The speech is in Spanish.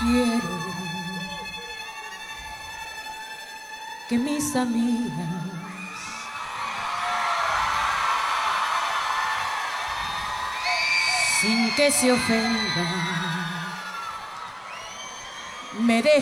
quiero que mis amigas sin que se ofendan me dejen